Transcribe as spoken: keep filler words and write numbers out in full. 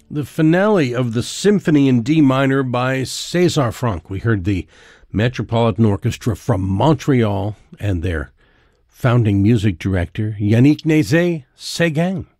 the finale of the Symphony in D minor by César Franck. We heard the Metropolitan Orchestra from Montreal and their founding music director, Yannick Nézet-Séguin.